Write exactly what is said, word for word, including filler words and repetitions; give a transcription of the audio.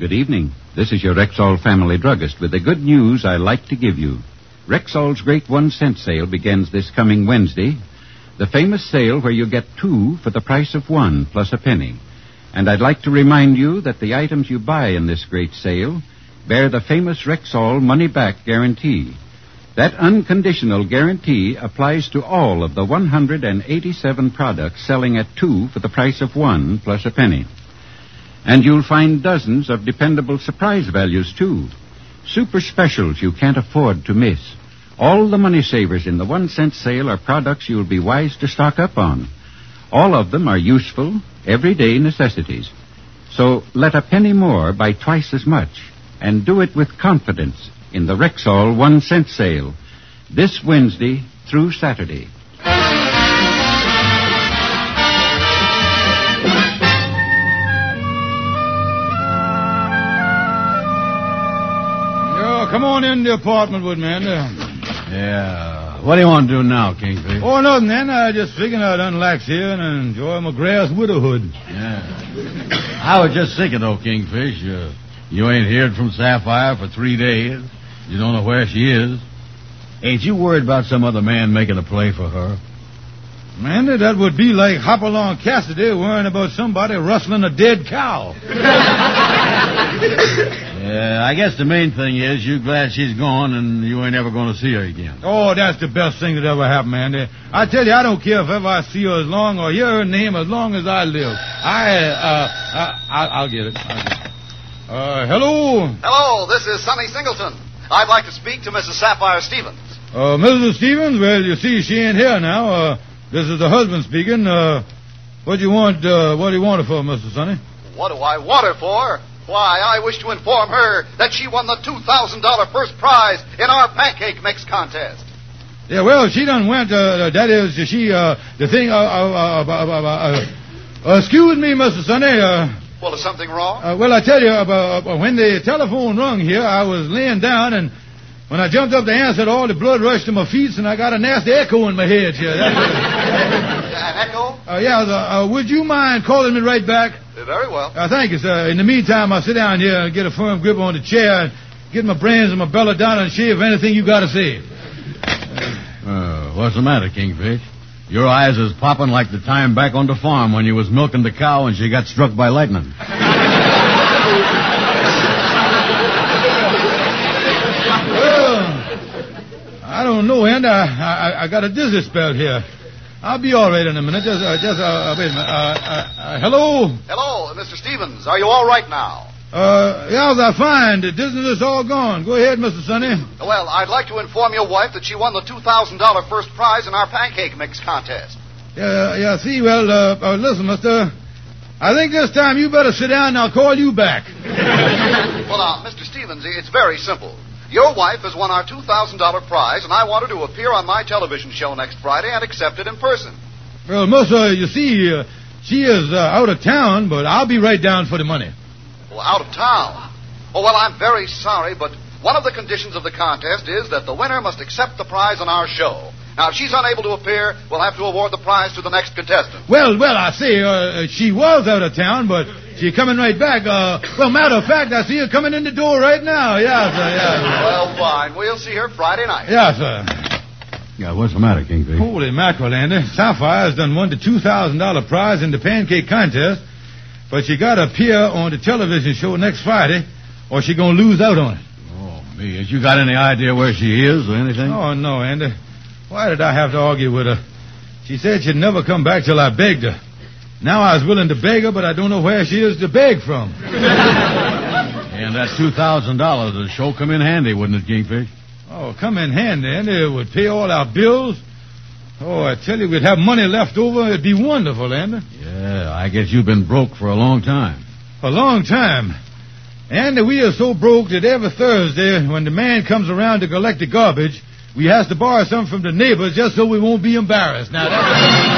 Good evening. This is your Rexall family druggist with the good news I like to give you. Rexall's great one-cent sale begins this coming Wednesday. The famous sale where you get two for the price of one plus a penny. And I'd like to remind you that the items you buy in this great sale bear the famous Rexall money-back guarantee. That unconditional guarantee applies to all of the one hundred eighty-seven products selling at two for the price of one plus a penny. And you'll find dozens of dependable surprise values, too. Super specials you can't afford to miss. All the money savers in the one-cent sale are products you'll be wise to stock up on. All of them are useful, everyday necessities. So let a penny more buy twice as much, and do it with confidence in the Rexall one-cent sale this Wednesday through Saturday. Oh, come on in the apartment with me, Andy. Yeah. What do you want to do now, Kingfish? Oh, nothing, then. I just figured I'd unlax here and enjoy my grass widowhood. Yeah. I was just thinking, though, Kingfish, uh, you ain't heard from Sapphire for three days. You don't know where she is. Ain't you worried about some other man making a play for her? Man, that would be like Hopalong Cassidy worrying about somebody rustling a dead cow. Yeah, I guess the main thing is you're glad she's gone and you ain't ever going to see her again. Oh, that's the best thing that ever happened, man. I tell you, I don't care if ever I see her as long or hear her name as long as I live. I, uh, I, I I'll get it. I'll get it. Uh, hello? Hello, this is Sonny Singleton. I'd like to speak to Missus Sapphire Stevens. Uh, Missus Stevens? Well, you see, she ain't here now. Uh, this is the husband speaking. Uh, what do you want, uh, what do you want her for, Mister Sonny? What do I want her for? Why, I wish to inform her that she won the two thousand dollars first prize in our pancake mix contest. Yeah, well, she done went, uh, that is, she, uh, the thing, uh, uh, uh, uh, uh, uh excuse me, Mister Sonny, uh... Well, is something wrong? Uh, well, I tell you, uh, uh, when the telephone rung here, I was laying down, and when I jumped up to answer, all the blood rushed to my feet, and I got a nasty echo in my head here. That's An echo? Uh, yeah, the, uh, would you mind calling me right back? Uh, very well. Uh, thank you, sir. In the meantime, I'll sit down here and get a firm grip on the chair and get my brains and my belly down and shave anything you got to say. Uh, what's the matter, Kingfish? Your eyes is popping like the time back on the farm when you was milking the cow and she got struck by lightning. Well, I don't know, Andy. I, I, I got a dizzy spell here. I'll be all right in a minute. Just, uh, just uh, wait a minute. Uh, uh, uh, hello? Hello, Mister Stevens. Are you all right now? Uh, yeah, I'm fine. The dizziness is all gone. Go ahead, Mister Sonny. Well, I'd like to inform your wife that she won the two thousand dollars first prize in our pancake mix contest. Yeah, yeah, see, well, uh, uh, listen, mister. I think this time you better sit down and I'll call you back. Well, now, Mister Stevens, it's very simple. Your wife has won our two thousand dollars prize, and I want her to appear on my television show next Friday and accept it in person. Well, mister, you see, uh, she is uh, out of town, but I'll be right down for the money. Well, out of town? Oh, well, I'm very sorry, but one of the conditions of the contest is that the winner must accept the prize on our show. Now, if she's unable to appear, we'll have to award the prize to the next contestant. Well, well, I see, uh, she was out of town, but she's coming right back. Uh, well, matter of fact, I see her coming in the door right now. Yeah, sir, yeah. Well, fine. We'll see her Friday night. Yeah, sir. Yeah, what's the matter, Kingfish? Holy mackerel, Andy. Sapphire's done won the two thousand dollars prize in the pancake contest, but she got to appear on the television show next Friday, or she going to lose out on it. Oh, me. Has you got any idea where she is or anything? Oh, no, Andy. Why did I have to argue with her? She said she'd never come back till I begged her. Now I was willing to beg her, but I don't know where she is to beg from. And that two thousand dollars would sure come in handy, wouldn't it, Kingfish? Oh, come in handy, Andy. It would pay all our bills. Oh, I tell you, we'd have money left over. It'd be wonderful, Andy. Yeah, I guess you've been broke for a long time. A long time. Andy, we are so broke that every Thursday, when the man comes around to collect the garbage, we has to borrow some from the neighbors just so we won't be embarrassed. Now, that's...